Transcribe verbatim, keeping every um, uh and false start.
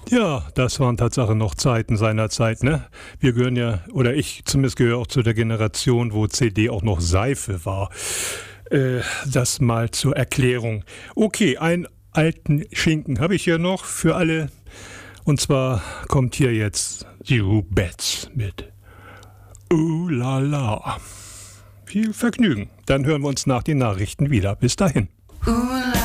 Ja, das waren Tatsache noch Zeiten seiner Zeit, ne? Wir gehören ja, oder ich zumindest gehöre auch zu der Generation, wo C D auch noch Seife war. Äh, das mal zur Erklärung. Okay, einen alten Schinken habe ich hier noch für alle. Und zwar kommt hier jetzt die Rubettes mit Ooh la la. Viel Vergnügen. Dann hören wir uns nach den Nachrichten wieder. Bis dahin. Ooh